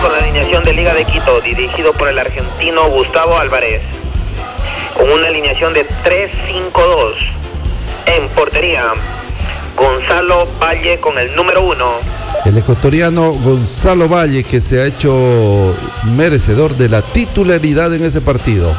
con la alineación de Liga de Quito, dirigido por el argentino Gustavo Álvarez, con una alineación de 3-5-2. En portería, Gonzalo Valle con el número 1. El ecuatoriano Gonzalo Valle, que se ha hecho merecedor de la titularidad en ese partido.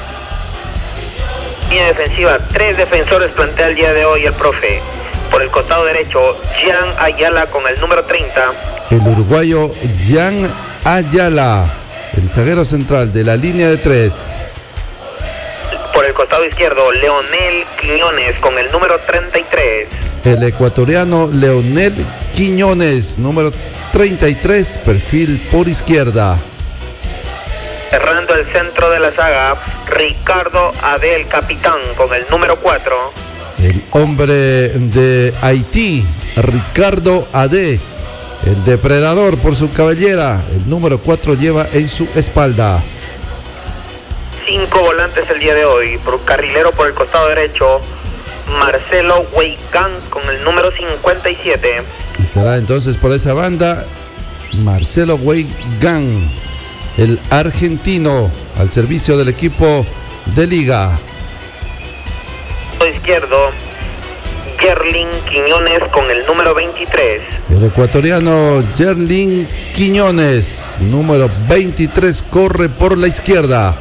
Línea defensiva, 3 defensores plantea el día de hoy el profe. Por el costado derecho, Jean Ayala con el número 30. El uruguayo Jean Ayala, el zaguero central de la línea de 3. Por el costado izquierdo, Leonel Quiñones con el número 33. El ecuatoriano Leonel Quiñones, número 33, perfil por izquierda. Cerrando el centro de la saga, Ricardo Adel, capitán, con el número 4. El hombre de Haití, Ricardo Adé, el depredador por su cabellera, el número 4 lleva en su espalda. 5 volantes el día de hoy. Por carrilero por el costado derecho, Marcelo Weigán con el número 57. Estará entonces por esa banda Marcelo Weigán, el argentino, al servicio del equipo de Liga. Izquierdo, Yerlin Quiñones con el número 23. El ecuatoriano Yerlin Quiñones, número 23, corre por la izquierda.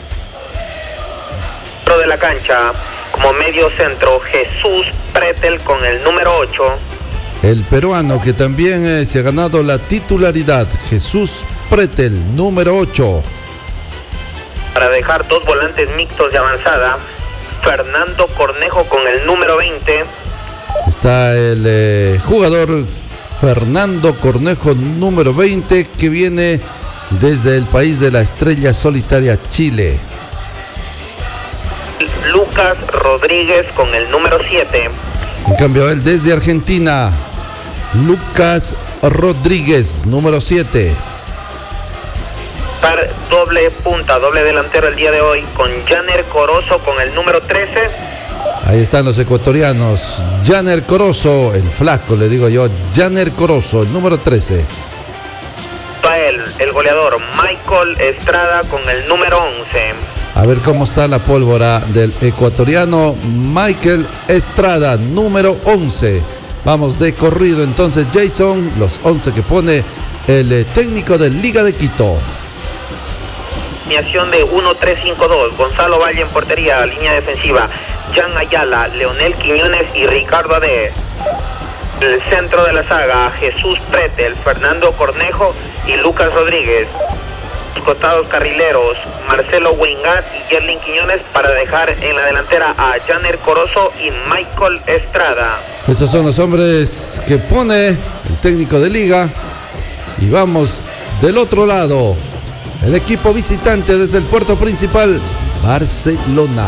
Dentro de la cancha, como medio centro, Jesús Pretel con el número 8. El peruano que también se ha ganado la titularidad, Jesús Pretel, número 8. Para dejar 2 volantes mixtos de avanzada, Fernando Cornejo con el número 20. Está el jugador Fernando Cornejo, número 20, que viene desde el país de la estrella solitaria, Chile. Lucas Rodríguez con el número 7. En cambio, él desde Argentina, Lucas Rodríguez, número 7. Doble punta, doble delantero el día de hoy con Janer Corozo con el número 13. Ahí están los ecuatorianos. Janer Corozo, el flaco, le digo yo, Janer Corozo, el número 13. El goleador Michael Estrada con el número 11. A ver cómo está la pólvora del ecuatoriano Michael Estrada, número 11. Vamos de corrido entonces, Jason, los 11 que pone el técnico de Liga de Quito. Alineación de 1-3-5-2, Gonzalo Valle en portería, línea defensiva, Jean Ayala, Leonel Quiñones y Ricardo Adé. El centro de la saga, Jesús Pretel, Fernando Cornejo y Lucas Rodríguez. Los costados carrileros, Marcelo Weingart y Yerlin Quiñones, para dejar en la delantera a Janer Corozo y Michael Estrada. Esos son los hombres que pone el técnico de Liga. Y vamos del otro lado. El equipo visitante desde el puerto principal, Barcelona.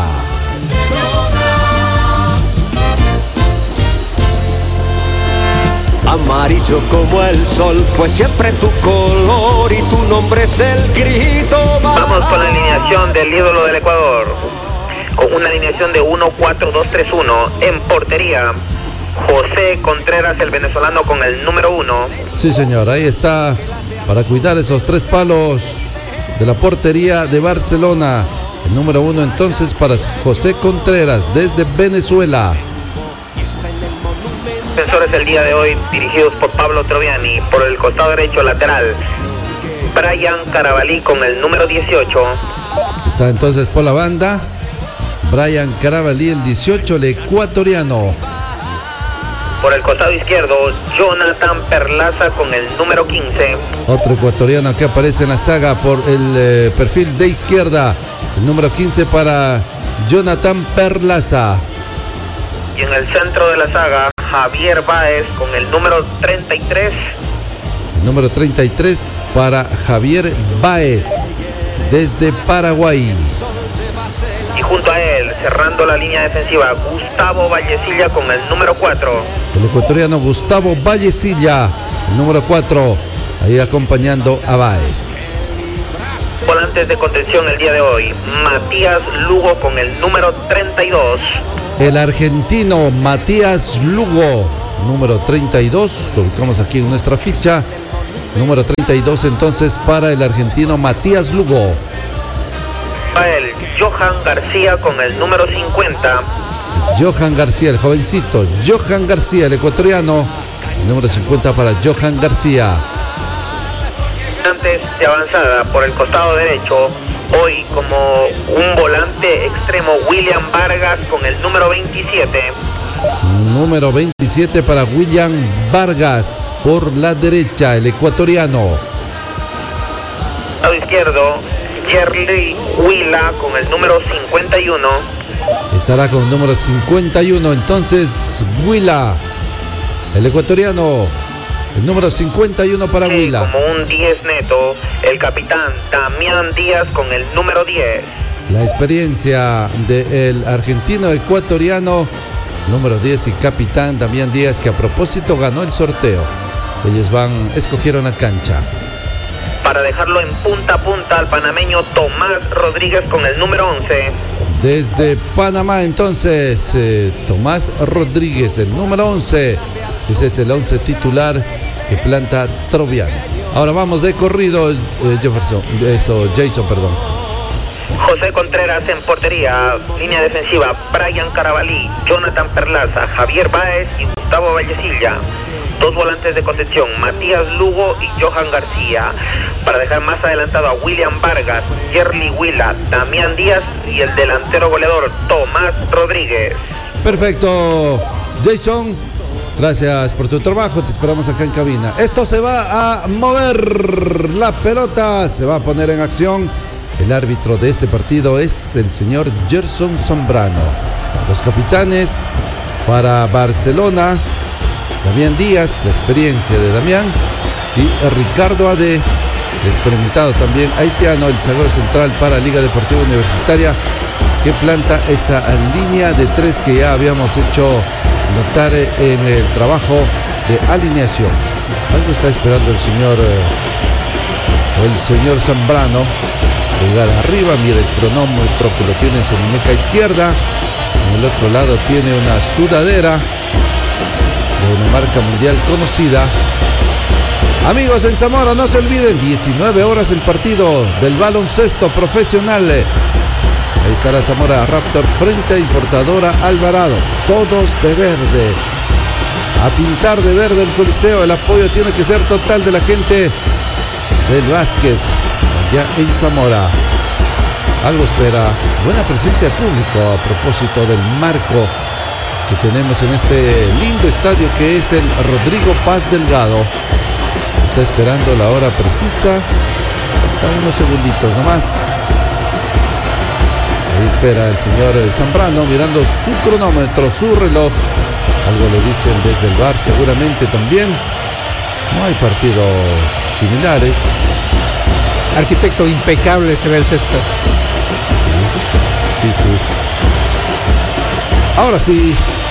Amarillo como el sol fue siempre tu color y tu nombre es el grito. Vamos con la alineación del ídolo del Ecuador, con una alineación de 1-4-2-3-1. En portería, José Contreras, el venezolano, con el número 1. Sí, señor, ahí está para cuidar esos 3 palos de la portería de Barcelona. El número 1 entonces para José Contreras desde Venezuela. Defensores el día de hoy dirigidos por Pablo Troviani. Por el costado derecho lateral, Brian Carabalí con el número 18. Está entonces por la banda Brian Carabalí, el 18, el ecuatoriano. Por el costado izquierdo, Jonathan Perlaza con el número 15. Otro ecuatoriano que aparece en la saga por el perfil de izquierda. El número 15 para Jonathan Perlaza. Y en el centro de la saga, Javier Báez con el número 33. El número 33 para Javier Báez desde Paraguay. Y junto a él, cerrando la línea defensiva, Gustavo Vallecilla con el número 4. El ecuatoriano Gustavo Vallecilla, el número 4, ahí acompañando a Báez. Volantes de contención el día de hoy, Matías Lugo con el número 32. El argentino Matías Lugo, número 32, lo ubicamos aquí en nuestra ficha. Número 32 entonces para el argentino Matías Lugo. Para el Johan García con el número 50. Johan García, el jovencito Johan García, el ecuatoriano. El número 50 para Johan García. Antes de avanzada por el costado derecho, hoy como un volante extremo, William Vargas con el número 27. Número 27 para William Vargas por la derecha, el ecuatoriano. Lado izquierdo, Yerli Huila con el número 51. Estará con el número 51 entonces Huila, el ecuatoriano. El número 51 para Huila. Como un 10 neto, el capitán Damián Díaz con el número 10. La experiencia del argentino ecuatoriano, número 10 y capitán Damián Díaz, que a propósito ganó el sorteo. Ellos escogieron la cancha. Para dejarlo en punta a punta al panameño Tomás Rodríguez con el número 11. Desde Panamá entonces, Tomás Rodríguez, el número 11. Ese es el 11 titular que planta Troviano. Ahora vamos de corrido, Jason, perdón. José Contreras en portería, línea defensiva, Brian Carabalí, Jonathan Perlaza, Javier Báez y Gustavo Vallecilla. Dos volantes de contención, Matías Lugo y Johan García. Para dejar más adelantado a William Vargas, Yerli Huila, Damián Díaz y el delantero goleador Tomás Rodríguez. Perfecto, Jason. Gracias por tu trabajo, te esperamos acá en cabina. Esto se va a mover, la pelota se va a poner en acción. El árbitro de este partido es el señor Gerson Zambrano. Los capitanes para Barcelona, Damián Díaz, la experiencia de Damián, y Ricardo Ade, el experimentado también haitiano, el zaguero central para Liga Deportiva Universitaria, que planta esa línea de tres que ya habíamos hecho notar en el trabajo de alineación. Algo está esperando el señor Zambrano. Llegar arriba, mira el cronómetro que lo tiene en su muñeca izquierda. En el otro lado tiene una sudadera de una marca mundial conocida. Amigos en Zamora, no se olviden, 19 horas el partido del baloncesto profesional. Ahí estará Zamora Raptor frente a Importadora Alvarado. Todos de verde. A pintar de verde el Coliseo. El apoyo tiene que ser total de la gente del básquet ya en Zamora. Algo espera. Buena presencia de público a propósito del marco que tenemos en este lindo estadio que es el Rodrigo Paz Delgado. Está esperando la hora precisa. Faltan unos segunditos nomás. Ahí espera el señor Zambrano mirando su cronómetro, su reloj. Algo le dicen desde el bar seguramente también. No hay partidos similares. Arquitecto, impecable se ve el césped. Sí. Ahora sí.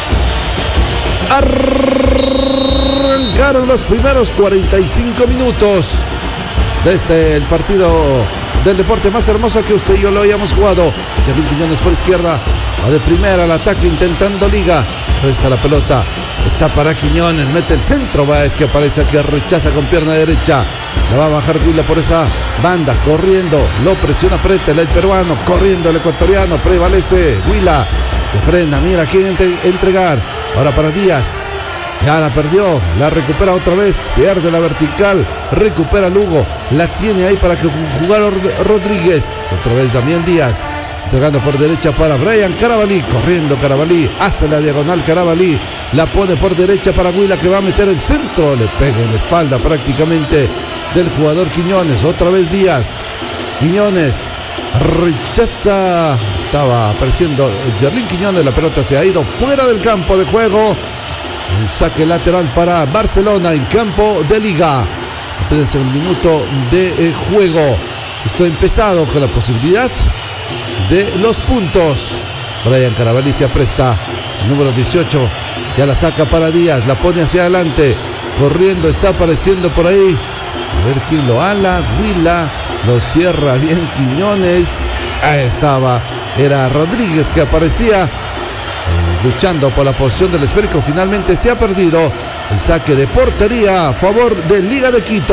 Arrancaron los primeros 45 minutos desde el partido del deporte más hermoso que usted y yo lo habíamos jugado. Kevin Quiñones por izquierda, va de primera al ataque intentando liga. Reza la pelota, está para Quiñones, mete el centro, Báez que aparece aquí, rechaza con pierna derecha. La va a bajar Huila por esa banda, corriendo, lo presiona Pretel, el peruano, corriendo el ecuatoriano, prevalece Huila, se frena, mira a quién entregar. Ahora para Díaz. Ya la perdió, la recupera otra vez, pierde la vertical, recupera Lugo, la tiene ahí para que jugara Rodríguez, otra vez Damián Díaz, entregando por derecha para Brian Carabalí, corriendo Carabalí, hace la diagonal Carabalí, la pone por derecha para Huila que va a meter el centro, le pega en la espalda prácticamente del jugador Quiñones, otra vez Díaz, Quiñones rechaza, estaba apareciendo Yerlín Quiñones, la pelota se ha ido fuera del campo de juego. Un saque lateral para Barcelona en campo de liga. Apenas un minuto de juego. Esto ha empezado con la posibilidad de los puntos. Brian Carabalí se apresta. El número 18 ya la saca para Díaz. La pone hacia adelante. Corriendo, está apareciendo por ahí. A ver quién lo ala. Huila lo cierra bien Quiñones. Ahí estaba. Era Rodríguez que aparecía. Luchando por la posición del esférico, finalmente se ha perdido el saque de portería a favor de Liga de Quito.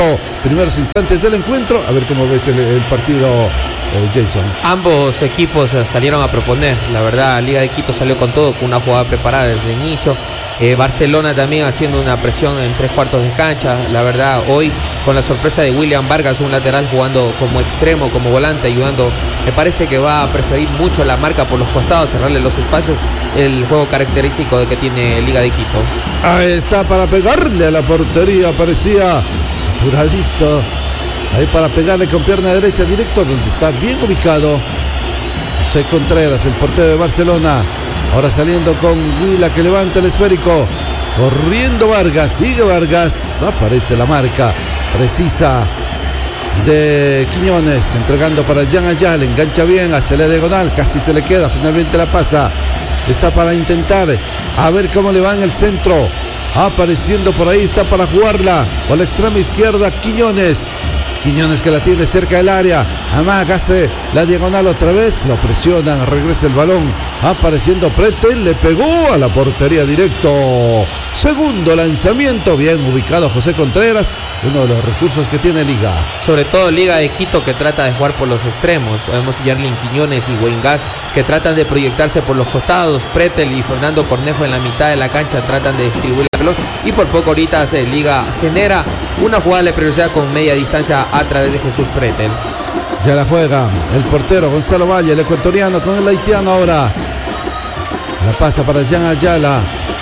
primeros instantes del encuentro. A ver cómo ves el partido, Jason. Ambos equipos salieron a proponer. La verdad, Liga de Quito salió con todo, con una jugada preparada desde el inicio. Barcelona también haciendo una presión en 3/4 de cancha. La verdad, hoy con la sorpresa de William Vargas, un lateral jugando como extremo, como volante, ayudando. Me parece que va a preferir mucho la marca por los costados, cerrarle los espacios, el juego característico de que tiene Liga de Quito. Ahí está para pegarle a la portería, parecía apuradito. Ahí para pegarle con pierna derecha directo, donde está bien ubicado José Contreras, el portero de Barcelona. Ahora saliendo con Huila, que levanta el esférico. Corriendo Vargas, sigue Vargas. Aparece la marca precisa de Quiñones, entregando para Jan Ayala. Engancha bien, hace la diagonal, casi se le queda, finalmente la pasa. Está para intentar a ver cómo le va en el centro. Apareciendo por ahí, está para jugarla por la extrema izquierda Quiñones. Quiñones que la tiene cerca del área. Amaga, hace la diagonal otra vez. Lo presionan, regresa el balón. Apareciendo Pretel, le pegó a la portería directo. Segundo lanzamiento, bien ubicado José Contreras. Uno de los recursos que tiene Liga. Sobre todo Liga de Quito, que trata de jugar por los extremos. Vemos Yarlin Quiñones y Weingart, que tratan de proyectarse por los costados. Pretel y Fernando Cornejo en la mitad de la cancha tratan de distribuir la pelota. Y por poco ahorita Liga genera una jugada de prioridad con media distancia a través de Jesús Pretel. Ya la juega el portero Gonzalo Valle, el ecuatoriano con el haitiano ahora. La pasa para Jan Ayala.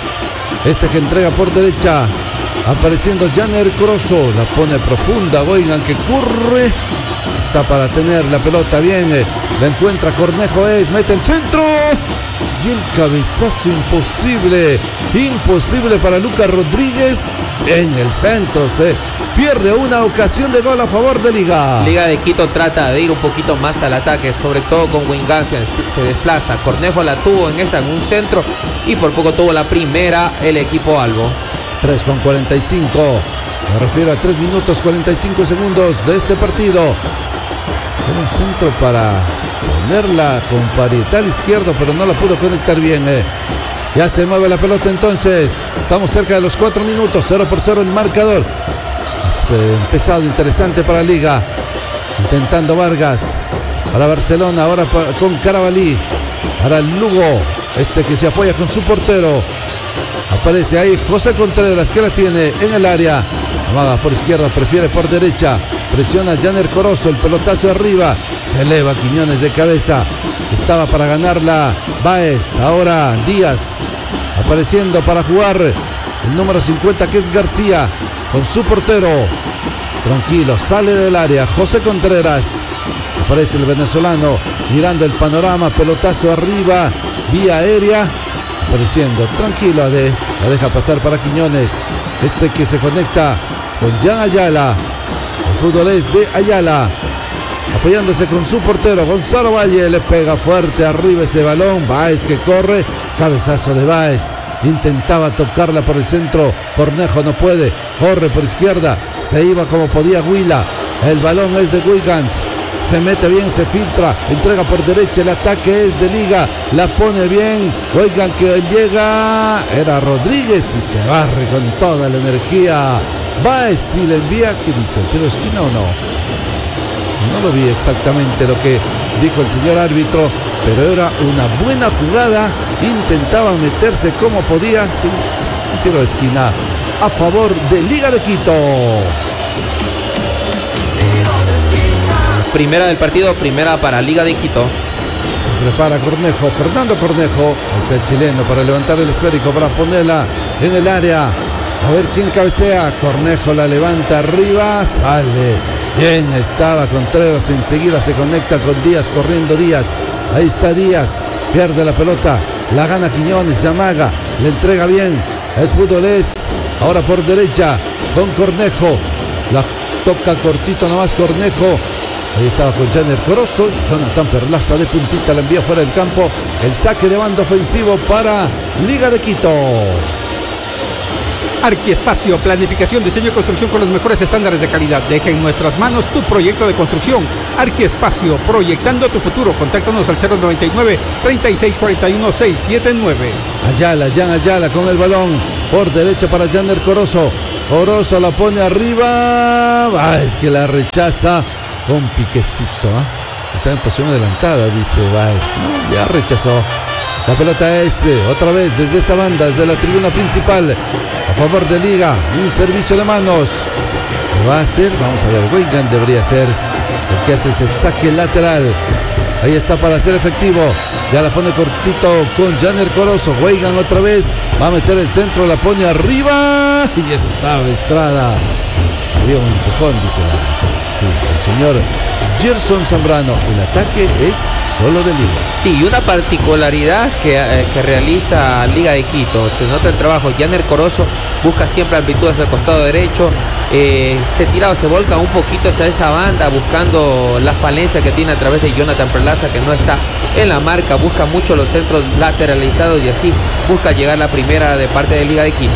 Que entrega por derecha. Apareciendo Janer Corozo. La pone profunda. Oigan que corre. Está para tener la pelota bien. La encuentra Cornejo. Mete el centro. Y el cabezazo imposible. Imposible para Lucas Rodríguez. En el centro se pierde una ocasión de gol a favor de Liga. Liga de Quito trata de ir un poquito más al ataque, sobre todo con Weingart, que se desplaza. Cornejo la tuvo en un centro y por poco tuvo la primera el equipo albo. 3:45. Me refiero a 3 minutos 45 segundos de este partido. Era un centro para ponerla con parietal izquierdo, pero no la pudo conectar bien. Ya se mueve la pelota entonces. Estamos cerca de los 4 minutos. 0-0 el marcador. Empezado interesante para Liga. Intentando Vargas. Para Barcelona. Ahora con Carabalí. Para Lugo. Que se apoya con su portero. Aparece ahí José Contreras, que la tiene en el área. Amaga por izquierda, prefiere por derecha. Presiona Janer Corozo, el pelotazo arriba. Se eleva Quiñones de cabeza. Estaba para ganarla Báez. Ahora Díaz. Apareciendo para jugar el número 50, que es García. Con su portero. Tranquilo, sale del área José Contreras. Aparece el venezolano mirando el panorama. Pelotazo arriba, vía aérea. Apareciendo, tranquilo la deja pasar para Quiñones. Que se conecta con Jan Ayala. El fútbol es de Ayala. Apoyándose con su portero Gonzalo Valle. Le pega fuerte arriba ese balón. Báez que corre. Cabezazo de Báez. Intentaba tocarla por el centro. Cornejo no puede. Corre por izquierda. Se iba como podía Huila. El balón es de Weingart. Se mete bien, se filtra, entrega por derecha, el ataque es de Liga, la pone bien, oigan que llega, era Rodríguez y se barre con toda la energía. Báez y le envía, ¿qué dice? ¿El tiro de esquina o no? No lo vi exactamente lo que dijo el señor árbitro, pero era una buena jugada, intentaba meterse como podía, sí, es un tiro de esquina a favor de Liga de Quito. Primera del partido, primera para Liga de Quito. Se prepara Cornejo, Fernando Cornejo. Ahí está el chileno para levantar el esférico, para ponerla en el área. A ver quién cabecea. Cornejo la levanta arriba, sale. Bien, estaba Contreras, enseguida se conecta con Díaz, corriendo Díaz. Ahí está Díaz, pierde la pelota, la gana Quiñones, se amaga, le entrega bien. El fútbol es ahora por derecha con Cornejo. La toca cortito nomás Cornejo. Ahí estaba con Janer Corozo. Jonathan Perlaza de puntita la envía fuera del campo. El saque de banda ofensivo para Liga de Quito. Arquiespacio, planificación, diseño y construcción con los mejores estándares de calidad. Deja en nuestras manos tu proyecto de construcción. Arquiespacio, proyectando tu futuro. Contáctanos al 099-3641-679. Ayala, Jan Ayala con el balón. Por derecha para Janer Corozo. Corozo la pone arriba. Baez que la rechaza con piquecito. Está en posición adelantada, dice Baez. No, ya rechazó. La pelota es otra vez desde esa banda, desde la tribuna principal. A favor de Liga. Un servicio de manos. ¿Qué va a hacer? Vamos a ver. Weigand debería ser el que hace ese saque lateral. Ahí está para ser efectivo. Ya la pone cortito con Janer Corozo. Weigand otra vez. Va a meter el centro, la pone arriba. Y estaba Estrada. Había un empujón, dice el señor Gerson Zambrano. El ataque es solo de Liga. Sí, y una particularidad que realiza Liga de Quito. Se nota el trabajo. Janer Corozo busca siempre amplitud hacia el costado derecho. Se tira o se volca un poquito hacia esa banda, buscando la falencia que tiene a través de Jonathan Perlaza, que no está en la marca. Busca mucho los centros lateralizados y así busca llegar la primera de parte de Liga de Quito.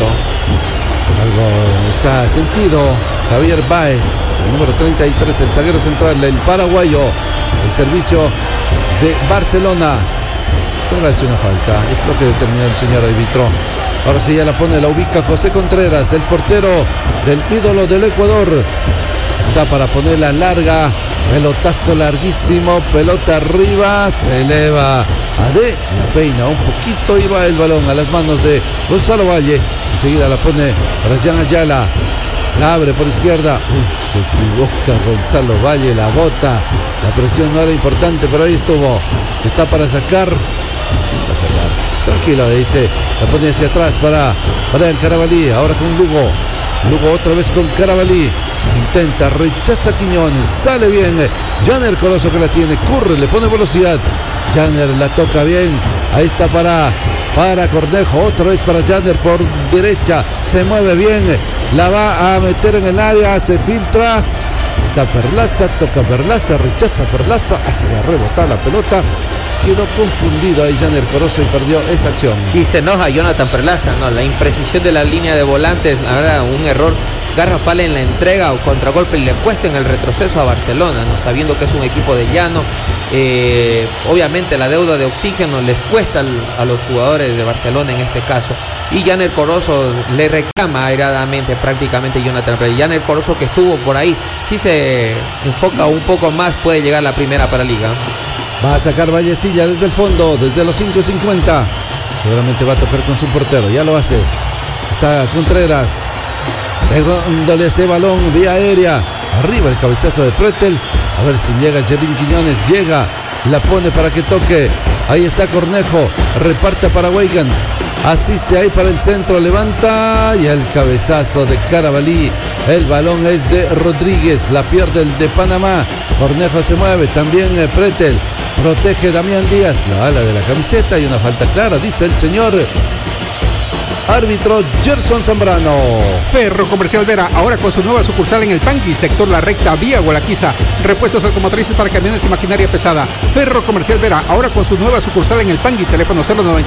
Algo está sentido. Javier Baez, el número 33, el zaguero central, el paraguayo. El servicio de Barcelona. Cobrarse una falta. Es lo que determinó el señor árbitro. Ahora sí ya la pone, la ubica José Contreras, el portero del ídolo del Ecuador. Está para ponerla larga. Pelotazo larguísimo. Pelota arriba. Se eleva. Ade la peina un poquito y va el balón a las manos de Gonzalo Valle. Enseguida la pone para Jan Ayala. La abre por izquierda. Se equivoca Gonzalo Valle. La bota. La presión no era importante, pero ahí estuvo. Está para sacar. Va a sacar. Tranquilo, dice. La pone hacia atrás para Carabalí. Ahora con Lugo. Lugo otra vez con Carabalí. Intenta, rechaza Quiñones. Sale bien. Janer Corozo que la tiene. Curre, le pone velocidad. Janer la toca bien. Ahí está para Cornejo. Otra vez para Janer por derecha. Se mueve bien. La va a meter en el área. Se filtra. Está Perlaza. Toca Perlaza. Rechaza Perlaza. Hace rebotar la pelota. Quedó confundido ahí Janer Corozo y perdió esa acción. Y se enoja Jonathan Perlaza, ¿no? La imprecisión de la línea de volantes, la verdad, un error garrafal en la entrega o contragolpe y le cuesta en el retroceso a Barcelona, ¿no? Sabiendo que es un equipo de llano. Obviamente la deuda de oxígeno les cuesta a los jugadores de Barcelona en este caso. Y Janer Corozo le reclama airadamente prácticamente Jonathan Perlaza. Janer Corozo que estuvo por ahí, si se enfoca un poco más puede llegar la primera para Liga. Va a sacar Vallecilla desde el fondo, desde los 5:50. Seguramente va a tocar con su portero, ya lo hace. Está Contreras, pegándole ese balón vía aérea. Arriba el cabezazo de Pretel. A ver si llega Jerrín Quiñones, llega, la pone para que toque. Ahí está Cornejo, reparte para Weigand. Asiste ahí para el centro, levanta y el cabezazo de Carabalí. El balón es de Rodríguez, la pierde el de Panamá. Cornejo se mueve, también Pretel. Protege Damián Díaz, la ala de la camiseta y una falta clara, dice el señor árbitro Gerson Zambrano. Ferro Comercial Vera, ahora con su nueva sucursal en el Pangui, sector La Recta, vía Gualaquiza. Repuestos automotrices para camiones y maquinaria pesada. Ferro Comercial Vera, ahora con su nueva sucursal en el Pangui, teléfono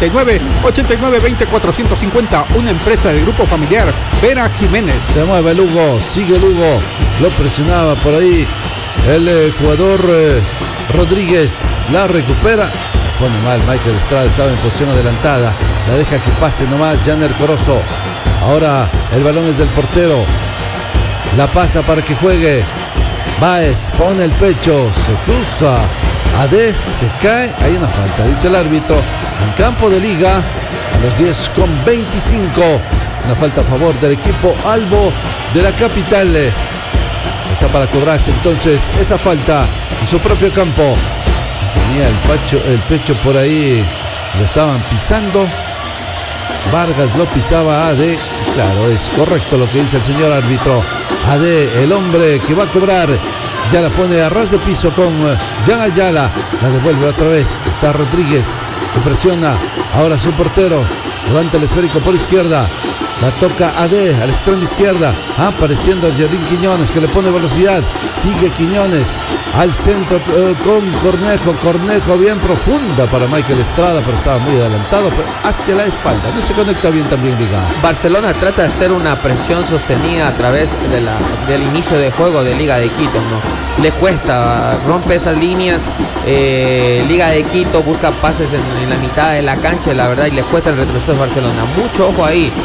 099-8920-450, una empresa del grupo familiar Vera Jiménez. Se mueve Lugo, sigue Lugo, lo presionaba por ahí el jugador Rodríguez, la recupera. Pone mal Michael Estrada, estaba en posición adelantada. La deja que pase nomás Janer Corozo. Ahora el balón es del portero. La pasa para que juegue. Baez pone el pecho. Se cruza. Ade se cae. Hay una falta, dice el árbitro. En campo de Liga. A los 10:25. Una falta a favor del equipo albo de la capital. Está para cobrarse entonces esa falta en su propio campo. Tenía el pecho por ahí, lo estaban pisando. Vargas lo pisaba a Ade. Claro, es correcto lo que dice el señor árbitro. Ade, el hombre que va a cobrar, ya la pone a ras de piso con Jan Ayala. La devuelve otra vez. Está Rodríguez, que presiona. Ahora su portero. Levanta el esférico por izquierda. La toca Ade a la extrema izquierda. Apareciendo Jerrín Quiñones, que le pone velocidad. Sigue Quiñones al centro con Cornejo. Cornejo bien profunda para Michael Estrada, pero estaba muy adelantado, pero hacia la espalda. No se conecta bien también Liga. Barcelona trata de hacer una presión sostenida a través del inicio de juego de Liga de Quito, ¿no? Le cuesta, rompe esas líneas. Liga de Quito busca pases en la mitad de la cancha, la verdad, y le cuesta el retroceso a Barcelona. Mucho ojo ahí. Liga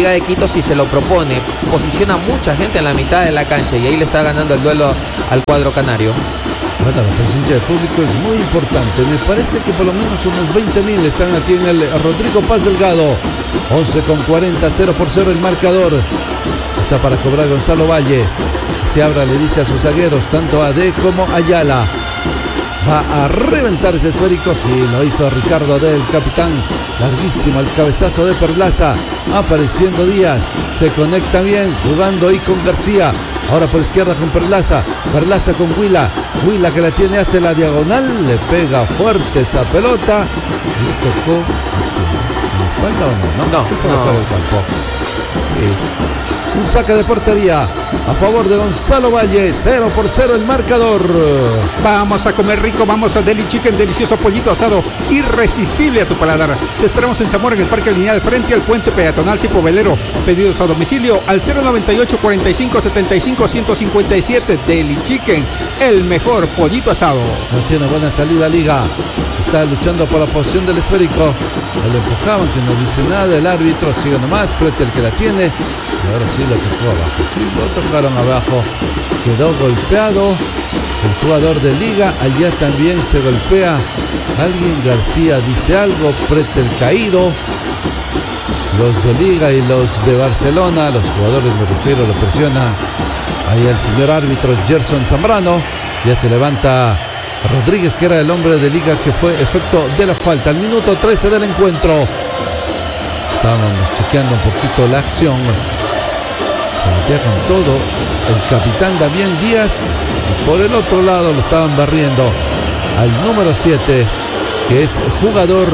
Liga de Quito, si se lo propone, posiciona mucha gente en la mitad de la cancha y ahí le está ganando el duelo al cuadro canario. Bueno, la presencia de público es muy importante. Me parece que por lo menos unos 20.000 están aquí en el Rodrigo Paz Delgado. 11:40, 0-0 el marcador. Está para cobrar Gonzalo Valle. Se abra, le dice a sus zagueros, tanto a AD como Ayala. Va a reventar ese esférico. Sí, lo hizo Ricardo del capitán. Larguísimo el cabezazo de Perlaza. Apareciendo Díaz. Se conecta bien. Jugando ahí con García. Ahora por izquierda con Perlaza. Perlaza con Huila. Huila que la tiene, hace la diagonal. Le pega fuerte esa pelota. Y tocó. ¿En la espalda o no? No, se fue no. fuera del campo. Sí. Un saque de portería a favor de Gonzalo Valle. 0-0 el marcador. Vamos a comer rico, vamos a Deli Chicken, delicioso pollito asado, irresistible a tu paladar. Te esperamos en Zamora, en el Parque Lineal, frente al puente peatonal tipo velero. Pedidos a domicilio al 098 45 75 157. Deli Chicken, el mejor pollito asado. No tiene buena salida Liga. Está luchando por la posición del esférico. Lo empujaban, que no dice nada. El árbitro sigue nomás. Pretel que la tiene. Y ahora sí lo tocó abajo. Sí, lo tocaron abajo. Quedó golpeado el jugador de Liga. Allá también se golpea alguien. García dice algo. Pretel caído. Los de Liga y los de Barcelona, los jugadores, me refiero, lo presiona ahí el señor árbitro Gerson Zambrano. Ya se levanta Rodríguez, que era el hombre de Liga, que fue efecto de la falta. Al minuto 13 del encuentro. Estábamos chequeando un poquito la acción. Se metía con todo el capitán Damián Díaz. Y por el otro lado lo estaban barriendo al número 7, que es el jugador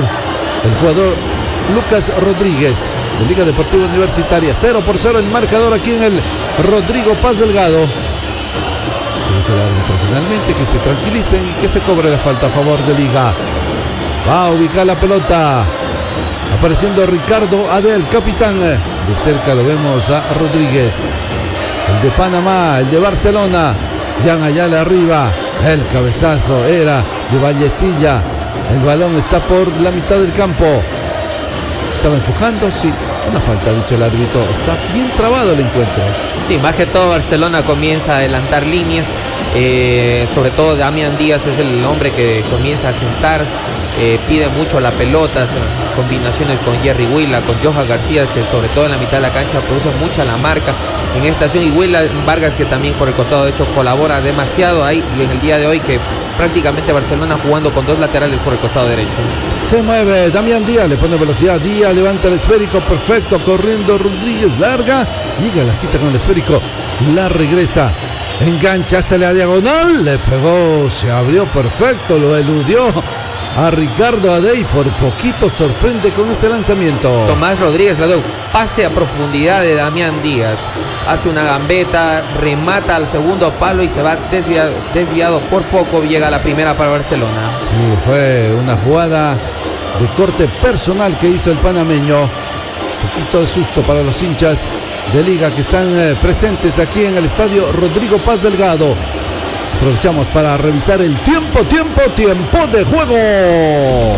Lucas Rodríguez, de Liga Deportiva Universitaria. 0-0 el marcador aquí en el Rodrigo Paz Delgado. El árbitro finalmente que se tranquilicen y que se cobre la falta a favor de Liga. Va a ubicar la pelota. Apareciendo Ricardo Adel, capitán. De cerca lo vemos a Rodríguez. El de Panamá, el de Barcelona. Jan Ayala arriba. El cabezazo era de Vallecilla. El balón está por la mitad del campo. Estaba empujando, sí. Una falta, ha dicho el árbitro. Está bien trabado el encuentro. Sí, más que todo Barcelona comienza a adelantar líneas. Sobre todo Damián Díaz es el hombre que comienza a gestar. Pide mucho la pelota, combinaciones con Jerry Huila, con Johan García, que sobre todo en la mitad de la cancha produce mucha la marca en esta acción, y Huila Vargas, que también por el costado derecho colabora demasiado ahí, y en el día de hoy que prácticamente Barcelona jugando con dos laterales por el costado derecho. Se mueve Damián Díaz, le pone velocidad, Díaz levanta el esférico, perfecto, corriendo Rodríguez, larga, llega a la cita con el esférico, la regresa, engancha, hace la diagonal, le pegó, se abrió perfecto, lo eludió a Ricardo Adey, por poquito sorprende con ese lanzamiento. Tomás Rodríguez, pase a profundidad de Damián Díaz, hace una gambeta, remata al segundo palo y se va desviado por poco, llega a la primera para Barcelona. Sí, fue una jugada de corte personal que hizo el panameño. Un poquito de susto para los hinchas de Liga que están presentes aquí en el estadio Rodrigo Paz Delgado. Aprovechamos para revisar el tiempo de juego.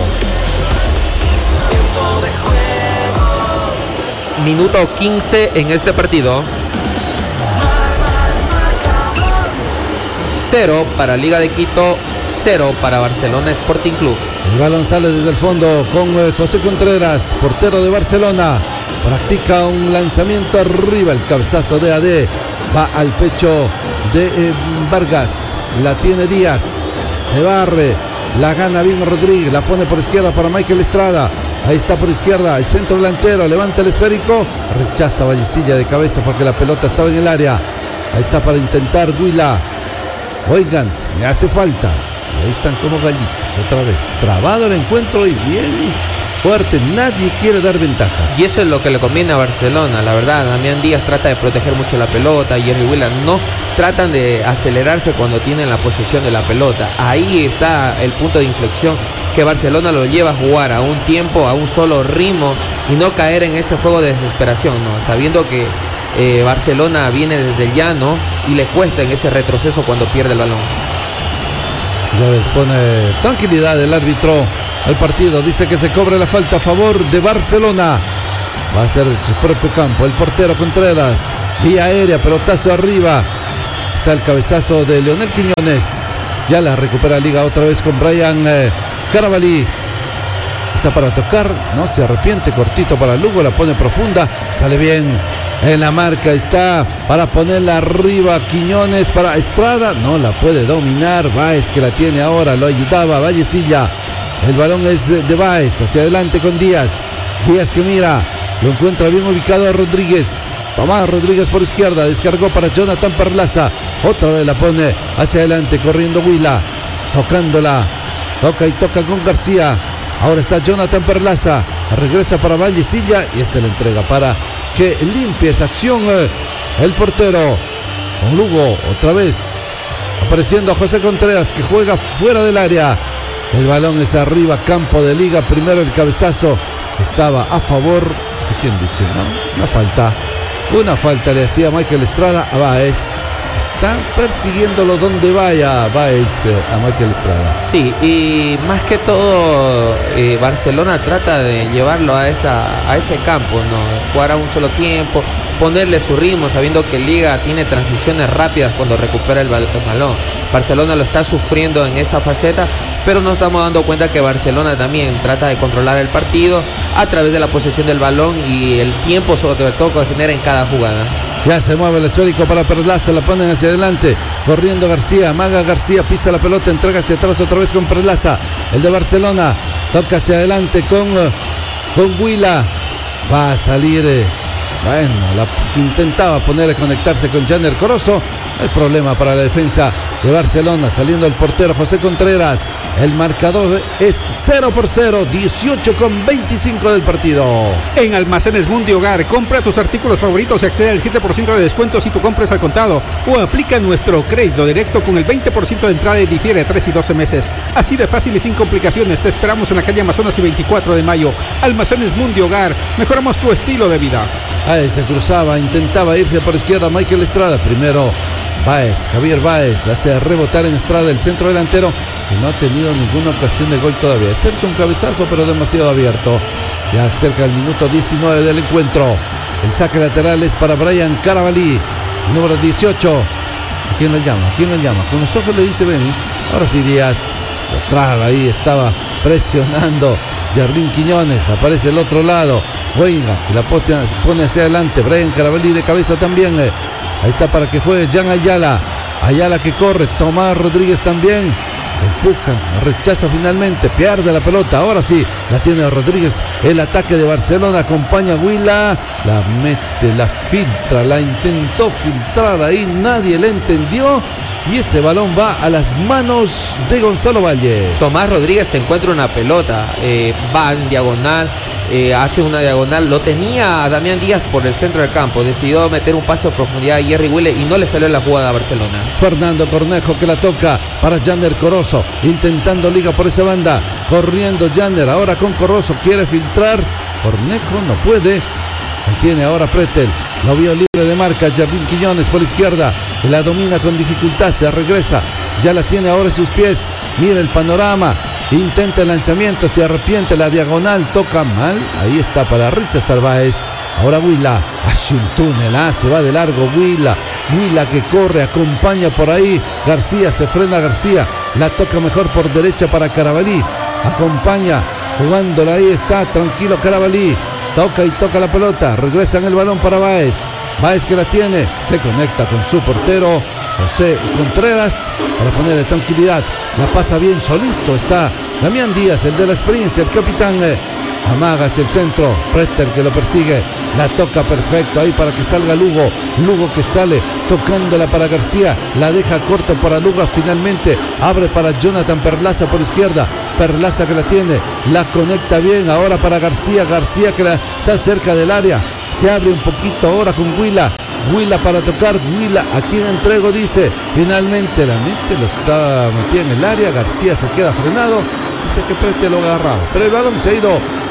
Minuto 15 en este partido. 0 para Liga de Quito, 0 para Barcelona Sporting Club. El balón sale desde el fondo con José Contreras, portero de Barcelona. Practica un lanzamiento arriba, el cabezazo de AD va al pecho de Vargas, la tiene Díaz, se barre, la gana bien Rodríguez, la pone por izquierda para Michael Estrada, ahí está por izquierda, el centro delantero, levanta el esférico, rechaza Vallecilla de cabeza porque la pelota estaba en el área, ahí está para intentar Huila, oigan, le hace falta, ahí están como gallitos, otra vez, trabado el encuentro y bien fuerte, nadie quiere dar ventaja. Y eso es lo que le conviene a Barcelona, la verdad. Damián Díaz trata de proteger mucho la pelota, Jerry Huila no tratan de acelerarse cuando tienen la posesión de la pelota. Ahí está el punto de inflexión que Barcelona lo lleva a jugar a un tiempo, a un solo ritmo y no caer en ese juego de desesperación, ¿no? Sabiendo que Barcelona viene desde el llano y le cuesta en ese retroceso cuando pierde el balón. Ya les pone tranquilidad el árbitro al partido, dice que se cobre la falta a favor de Barcelona. Va a ser de su propio campo. El portero Contreras. Vía aérea, pelotazo arriba. Está el cabezazo de Leonel Quiñones. Ya la recupera Liga otra vez con Brian Carabalí. Está para tocar, no se arrepiente, cortito para Lugo, la pone profunda, sale bien en la marca, está para ponerla arriba Quiñones para Estrada, no la puede dominar, Báez que la tiene ahora, lo ayudaba Vallecilla, el balón es de Báez, hacia adelante con Díaz, Díaz que mira, lo encuentra bien ubicado a Rodríguez, Tomás Rodríguez por izquierda, descargó para Jonathan Perlaza, otra vez la pone hacia adelante, corriendo Huila, tocándola, toca y toca con García. Ahora está Jonathan Perlaza, regresa para Vallecilla y le entrega para que limpie esa acción el portero. Con Lugo otra vez apareciendo a José Contreras que juega fuera del área. El balón es arriba, campo de Liga. Primero el cabezazo estaba a favor de quién dice, ¿no? Una falta le hacía Michael Estrada a Báez. Está persiguiéndolo donde vaya Báez a Michael Estrada. Sí, y más que todo Barcelona trata de llevarlo a ese campo, ¿no? Jugar a un solo tiempo, ponerle su ritmo, sabiendo que Liga tiene transiciones rápidas cuando recupera el balón. Barcelona lo está sufriendo en esa faceta, pero nos estamos dando cuenta que Barcelona también trata de controlar el partido a través de la posesión del balón y el tiempo sobre todo que genera en cada jugada. Ya se mueve el esférico para Perlaza, la ponen hacia adelante, corriendo García, Maga García, pisa la pelota, entrega hacia atrás otra vez con Perlaza, el de Barcelona, toca hacia adelante con Huila, va a salir, intentaba conectarse con Janer Corozo, no hay problema para la defensa de Barcelona, saliendo el portero José Contreras, el marcador es 0-0, 18:25 del partido. En Almacenes Mundi Hogar, compra tus artículos favoritos y accede al 7% de descuento si tu compras al contado o aplica nuestro crédito directo con el 20% de entrada y difiere a 3 y 12 meses. Así de fácil y sin complicaciones. Te esperamos en la calle Amazonas y 24 de mayo. Almacenes Mundi Hogar, mejoramos tu estilo de vida. Ahí se cruzaba, intentaba irse por izquierda Michael Estrada, primero Báez, Javier Báez hace rebotar en Estrada el centro delantero que no ha tenido ninguna ocasión de gol todavía, excepto un cabezazo pero demasiado abierto. Ya cerca del minuto 19 del encuentro, el saque lateral es para Brian Carabalí, número 18. ¿A quién lo llama? ¿Quién lo llama? Con los ojos le dice ven. Ahora sí Díaz, atrás ahí estaba presionando Jardín Quiñones, aparece el otro lado, Huila que la pone hacia adelante, Brian Carabalí de cabeza también. Ahí está para que juegue Jan Ayala. Ayala que corre. Tomás Rodríguez también. Empuja, rechaza finalmente. Pierde la pelota. Ahora sí, la tiene Rodríguez. El ataque de Barcelona acompaña a Huila. La mete, la filtra. La intentó filtrar ahí. Nadie le entendió. Y ese balón va a las manos de Gonzalo Valle. Tomás Rodríguez se encuentra una pelota. Va en diagonal. Hace una diagonal, lo tenía a Damián Díaz por el centro del campo, decidió meter un pase a profundidad a Jerry Wille y no le salió la jugada a Barcelona. Fernando Cornejo que la toca para Janer Corozo, intentando Liga por esa banda, corriendo Janer, ahora con Corozo, quiere filtrar, Cornejo no puede, tiene ahora Pretel, lo vio libre de marca, Jardín Quiñones por la izquierda, la domina con dificultad, se regresa, ya la tiene ahora en sus pies, mira el panorama, intenta el lanzamiento, se arrepiente, la diagonal, toca mal, ahí está para Richard Báez, ahora Huila, hace un túnel, se va de largo Huila que corre, acompaña por ahí, García, se frena García, la toca mejor por derecha para Carabalí, acompaña, jugándola, ahí está, tranquilo Carabalí, toca y toca la pelota, regresan el balón para Báez que la tiene, se conecta con su portero José Contreras para ponerle tranquilidad, la pasa bien solito, está Damián Díaz, el de la experiencia, el capitán, amaga hacia el centro, Pretel que lo persigue, la toca perfecto ahí para que salga Lugo que sale tocándola para García, la deja corto para Lugo, finalmente abre para Jonathan Perlaza por izquierda, Perlaza que la tiene, la conecta bien ahora para García que está cerca del área, se abre un poquito ahora con Huila para tocar, a quien entrego dice, finalmente la mete, lo está metida en el área, García se queda frenado, dice que Pretel lo agarraba, pero el balón se ha ido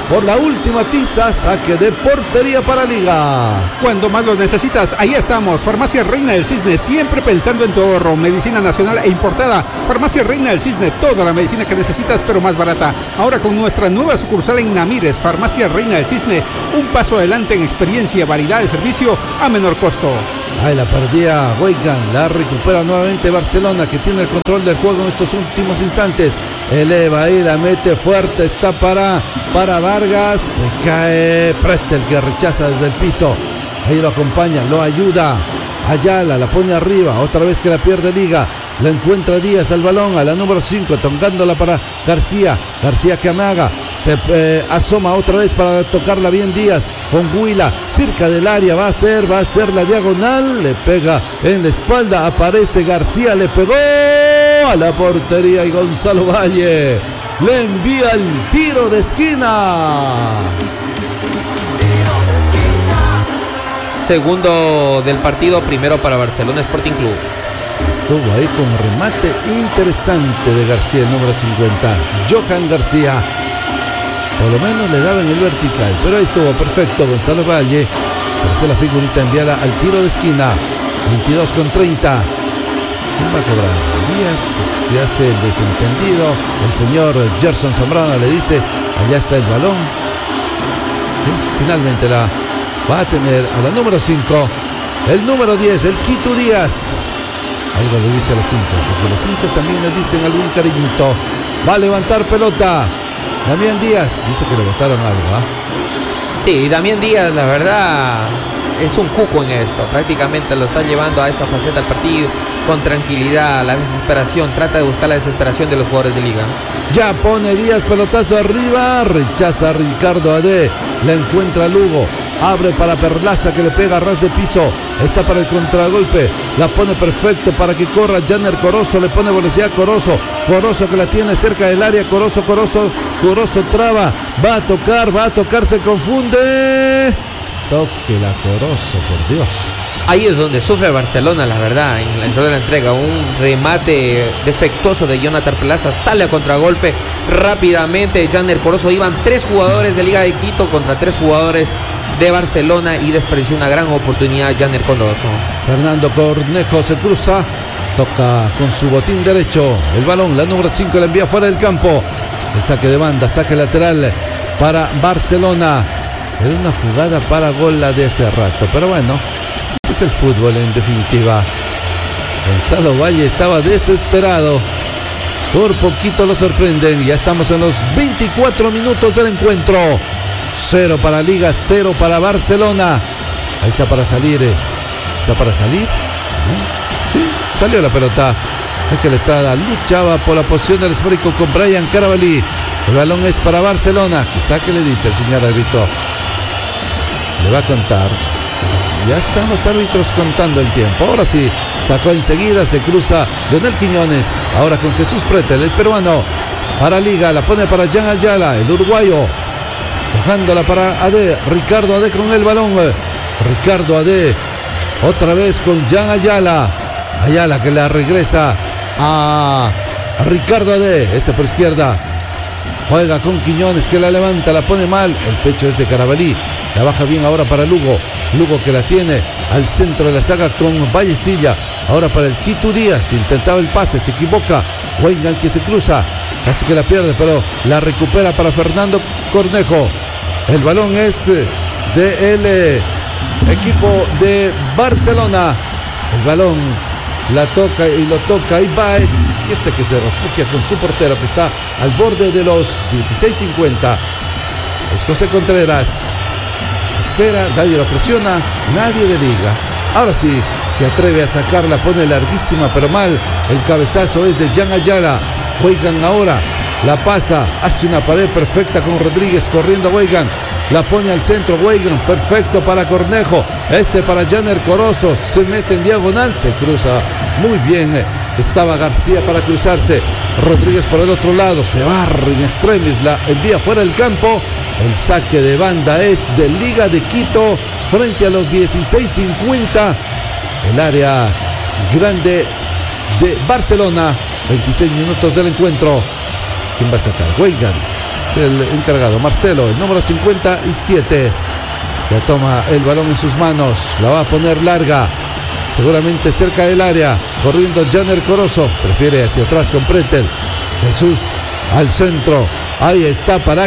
por la última tiza, saque de portería para Liga. Cuando más lo necesitas, ahí estamos. Farmacia Reina del Cisne, siempre pensando en tu ahorro. Medicina nacional e importada. Farmacia Reina del Cisne, toda la medicina que necesitas, pero más barata. Ahora con nuestra nueva sucursal en Namires, Farmacia Reina del Cisne, un paso adelante en experiencia, variedad de servicio a menor costo. Ahí la perdía Weigand, la recupera nuevamente Barcelona, que tiene el control del juego en estos últimos instantes. Eleva ahí, la mete fuerte, está para Vargas, se cae Pretel, que rechaza desde el piso. Ahí lo acompaña, lo ayuda Ayala, la pone arriba, otra vez que la pierde Liga. La encuentra Díaz al balón, a la número 5, tocándola para García. García que amaga, se asoma otra vez para tocarla bien Díaz con Huila, cerca del área, va a ser la diagonal, le pega en la espalda, aparece García, le pegó a la portería y Gonzalo Valle le envía el tiro de esquina. Segundo del partido, primero para Barcelona Sporting Club. Estuvo ahí con remate interesante de García, el número 50, Johan García. Por lo menos le daba en el vertical, pero ahí estuvo perfecto Gonzalo Valle para hacer la figurita, enviarla al tiro de esquina. 22:30. ¿Quién va a cobrar? Díaz se hace el desentendido. El señor Gerson Zambrano le dice, allá está el balón. ¿Sí? Finalmente la va a tener a la número 5, el número 10, el Quito Díaz. Algo le dice a los hinchas, porque los hinchas también le dicen algún cariñito. Va a levantar pelota Damián Díaz, dice que le botaron algo, ¿ah? Sí, Damián Díaz, la verdad, es un cuco en esto. Prácticamente lo está llevando a esa faceta del partido con tranquilidad, la desesperación. Trata de buscar la desesperación de los jugadores de Liga. Ya pone Díaz, pelotazo arriba, rechaza a Ricardo Ade, la encuentra Lugo. Abre para Perlaza, que le pega a ras de piso. Está para el contragolpe. La pone perfecto para que corra Janner Corozo. Le pone velocidad Corozo. Corozo que la tiene cerca del área. Corozo traba. Va a tocar, se confunde. Toque la Corozo, por Dios. Ahí es donde sufre Barcelona, la verdad, en la entrada de la entrega. Un remate defectuoso de Jonathan Plaza, sale a contragolpe rápidamente Janner Corozo. Iban 3 jugadores de Liga de Quito contra 3 jugadores de Barcelona y desperdició una gran oportunidad Janner Corozo. Fernando Cornejo se cruza, toca con su botín derecho el balón, la número 5 la envía fuera del campo. El saque de banda, saque lateral para Barcelona. Era una jugada para gol la de hace rato, pero bueno, eso es el fútbol en definitiva. Gonzalo Valle estaba desesperado. Por poquito lo sorprenden. Ya estamos en los 24 minutos del encuentro. 0 para Liga, 0 para Barcelona. Ahí está para salir. ¿Está para salir? Sí, salió la pelota. Ángel Estrada luchaba por la posición del esférico con Brian Carabalí. El balón es para Barcelona. Quizá que le dice el señor árbitro. Le va a contar. Ya están los árbitros contando el tiempo. Ahora sí, sacó enseguida, se cruza Leonel Quiñones. Ahora con Jesús Pretel, el peruano. Para Liga, la pone para Jan Ayala, el uruguayo. Tocándola para Ade, Ricardo Ade con el balón. Ricardo Ade, otra vez con Jan Ayala. Ayala que la regresa a Ricardo Ade. Este por izquierda. Juega con Quiñones que la levanta, la pone mal. El pecho es de Carabalí. La baja bien ahora para Lugo. Lugo que la tiene al centro de la saga con Vallecilla. Ahora para el Quito Díaz. Intentaba el pase, se equivoca. Weigand que se cruza. Casi que la pierde, pero la recupera para Fernando Cornejo. El balón es del equipo de Barcelona. El balón la toca y lo toca Ibáez. Y este que se refugia con su portero que está al borde de los 16:50. Es José Contreras. Espera, nadie lo presiona, nadie de Liga. Ahora sí, se atreve a sacarla, pone larguísima pero mal. El cabezazo es de Jan Ayala. Weigand ahora la pasa, hace una pared perfecta con Rodríguez corriendo Weigand. La pone al centro Weigand, perfecto para Cornejo. Este para Janner Corozo, se mete en diagonal, se cruza muy bien. Estaba García para cruzarse. Rodríguez por el otro lado, se barre en extremis, la envía fuera del campo. El saque de banda es de Liga de Quito frente a los 16:50. El área grande de Barcelona. 26 minutos del encuentro. ¿Quién va a sacar? Weigand. es el encargado. Marcelo, el número 57. Ya toma el balón en sus manos. La va a poner larga. Seguramente cerca del área. Corriendo Janer Corozo. Prefiere hacia atrás con Pretel. Jesús al centro. Ahí está para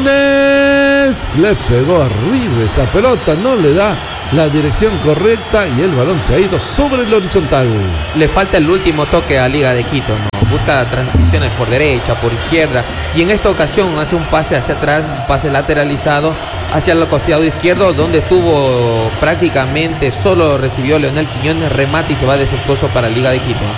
Quiñones. Le pegó arriba esa pelota. No le da la dirección correcta y el balón se ha ido sobre el horizontal. Le falta el último toque a Liga de Quito, ¿no? Busca transiciones por derecha, por izquierda, y en esta ocasión hace un pase hacia atrás, un pase lateralizado hacia el costado izquierdo, donde estuvo prácticamente solo recibió Leonel Quiñones, remate y se va defectuoso para Liga de Quito.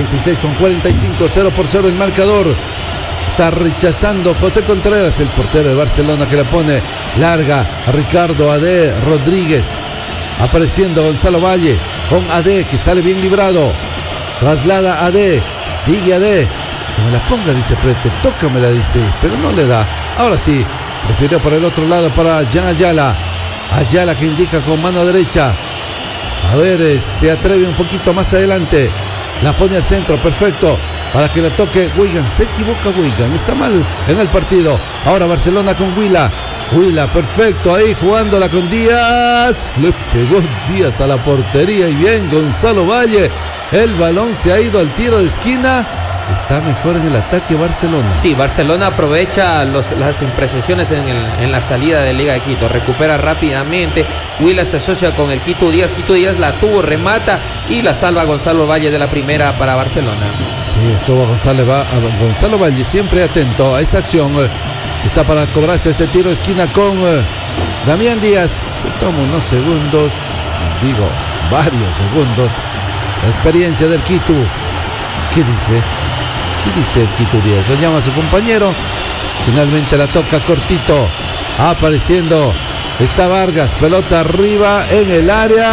26:45, 0-0 el marcador. Está rechazando José Contreras, el portero de Barcelona, que le pone larga a Ricardo Ade Rodríguez. Apareciendo Gonzalo Valle con Ade, que sale bien librado. Traslada a Ade, sigue Ade. Que me la ponga, dice Pretel. Tócamela, dice, pero no le da. Ahora sí, prefirió por el otro lado para Jan Ayala. Ayala que indica con mano derecha. A ver, se atreve un poquito más adelante. La pone al centro, perfecto. Para que la toque Wigan. Se equivoca Wigan, está mal en el partido. Ahora Barcelona con Huila. Huila, perfecto, ahí jugándola con Díaz. Le pegó Díaz a la portería y bien Gonzalo Valle. El balón se ha ido al tiro de esquina. Está mejor en el ataque Barcelona. Sí, Barcelona aprovecha las imprecisiones en la salida de Liga de Quito. Recupera rápidamente. Huila se asocia con el Quito Díaz. Quito Díaz la tuvo, remata y la salva Gonzalo Valle de la primera para Barcelona. Sí, estuvo Gonzalo Valle siempre atento a esa acción. Está para cobrarse ese tiro de esquina con Damián Díaz. Se toma unos segundos, digo, varios segundos. La experiencia del Quito. ¿Qué dice? ¿Qué dice el Quito Díaz? Lo llama a su compañero. Finalmente la toca cortito. Apareciendo está Vargas. Pelota arriba en el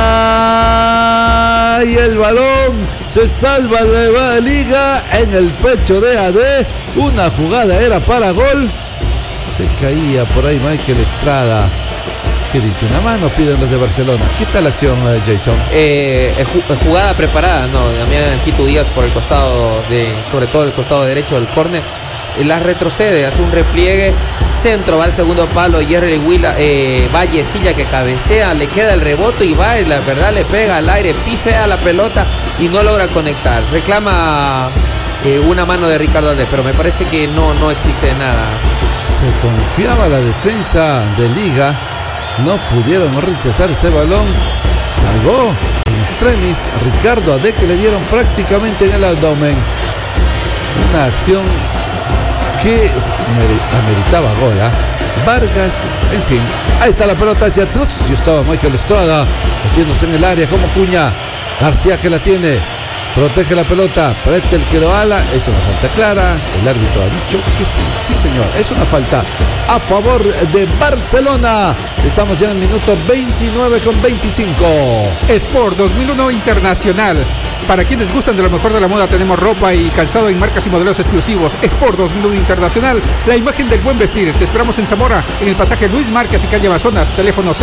área. Y el balón se salva de Liga en el pecho de Ade. Una jugada era para gol. Se caía por ahí Michael Estrada. ¿Qué dice? Una mano piden los de Barcelona. ¿Qué tal la acción, Jason? Jugada preparada, no, también Quito Díaz por el costado sobre todo el costado derecho del córner. La retrocede, hace un repliegue, centro, va al segundo palo, Jerry Huila, Vallecilla que cabecea, le queda el rebote y va, y la verdad le pega al aire, pifea la pelota y no logra conectar. Reclama una mano de Ricardo Ade, pero me parece que no existe nada. Se confiaba la defensa de Liga. No pudieron rechazar ese balón. Salvó en extremis Ricardo Ade, que le dieron prácticamente en el abdomen. Una acción que ameritaba gol. Vargas, en fin. Ahí está la pelota hacia atrás. Y estaba Michael Estrada metiéndose en el área como Cuña. García que la tiene. Protege la pelota. Pretel que lo ala. Es una falta clara. El árbitro ha dicho que sí. Sí, señor. Es una falta a favor de Barcelona. Estamos ya en el minuto 29:25. Sport 2001 Internacional. Para quienes gustan de lo mejor de la moda, tenemos ropa y calzado en marcas y modelos exclusivos. Sport 2001 Internacional, la imagen del buen vestir. Te esperamos en Zamora, en el pasaje Luis Márquez y calle Amazonas. Teléfono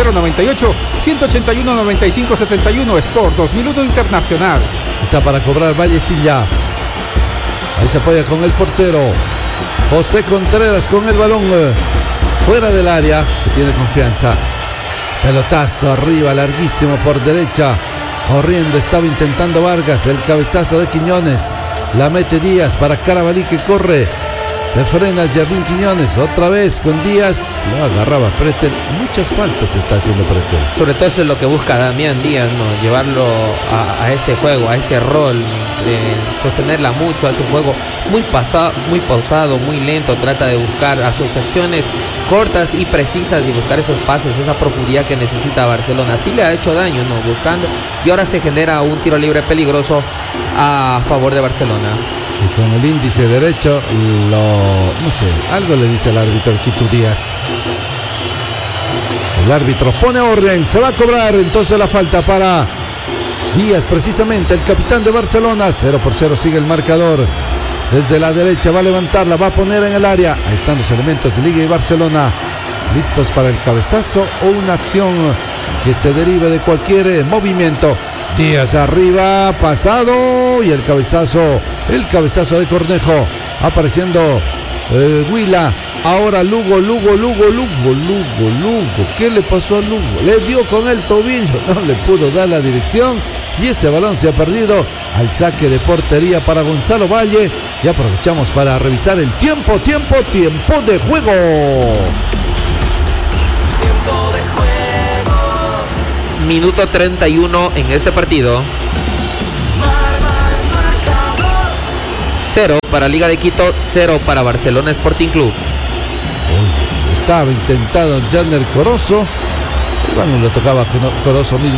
098-181-9571. Sport 2001 Internacional. Está para cobrar Vallecilla. Ahí se apoya con el portero José Contreras con el balón fuera del área. Se tiene confianza. Pelotazo arriba, larguísimo por derecha. Corriendo estaba intentando Vargas. El cabezazo de Quiñones. La mete Díaz para Carabalí que corre. Se frena Jardín Quiñones. Otra vez con Díaz. Lo agarraba Pretel. Muchas faltas está haciendo Pretel. Sobre todo eso es lo que busca Damián Díaz, ¿no? Llevarlo a ese juego, a ese rol, de sostenerla mucho. Hace un juego muy pausado, muy lento. Trata de buscar asociaciones cortas y precisas y buscar esos pases, esa profundidad que necesita Barcelona. Así le ha hecho daño, ¿no? Buscando. Y ahora se genera un tiro libre peligroso a favor de Barcelona. Y con el índice derecho, no sé, algo le dice el árbitro Quito Díaz. El árbitro pone orden, se va a cobrar entonces la falta para Díaz, precisamente el capitán de Barcelona. 0-0 sigue el marcador. Desde la derecha va a levantarla, va a poner en el área. Ahí están los elementos de Liga y Barcelona, listos para el cabezazo o una acción que se derive de cualquier movimiento. Díaz arriba, pasado, y el cabezazo de Cornejo. Apareciendo Huila, Ahora Lugo. ¿Qué le pasó a Lugo? Le dio con el tobillo, no le pudo dar la dirección y ese balón se ha perdido al saque de portería para Gonzalo Valle. Y aprovechamos para revisar el tiempo de juego. Minuto 31 en este partido. 0 para Liga de Quito, 0 para Barcelona Sporting Club. Estaba intentado Jander Corozo. El balón lo tocaba Corozo mismo.